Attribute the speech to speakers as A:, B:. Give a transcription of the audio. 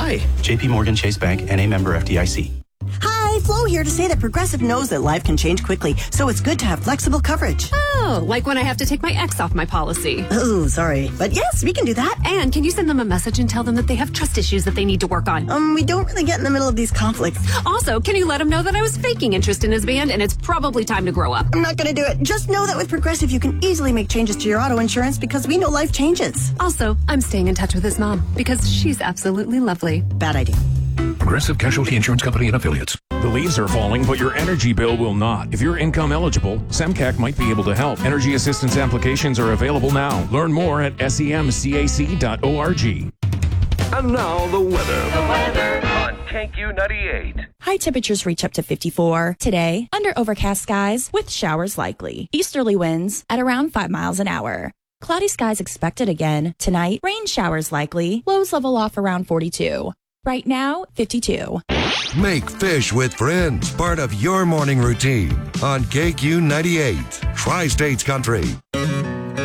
A: Hi, JP Morgan Chase Bank, NA member FDIC.
B: Hi, Flo here to say that Progressive knows that life can change quickly, so it's good to have flexible coverage.
C: Oh, like when I have to take my ex off my policy.
B: Oh, sorry. But yes, we can do that.
C: And can you send them a message and tell them that they have trust issues that they need to work on?
B: We don't really get in the middle of these conflicts.
C: Also, can you let him know that I was faking interest in his band and it's probably time to grow up?
B: I'm not going to do it. Just know that with Progressive, you can easily make changes to your auto insurance because we know life changes.
C: Also, I'm staying in touch with his mom because she's absolutely lovely.
B: Bad idea.
D: Progressive Casualty Insurance Company and Affiliates.
E: The leaves are falling, but your energy bill will not. If you're income eligible, SEMCAC might be able to help. Energy assistance applications are available now. Learn more at semcac.org.
F: And now the weather. On KQ98.
G: High temperatures reach up to 54 today under overcast skies with showers likely. Easterly winds at around 5 miles an hour. Cloudy skies expected again tonight. Rain showers likely. Lows level off around 42. Right now, 52.
H: Make fish with friends part of your morning routine on KQ98, Tri-States Country.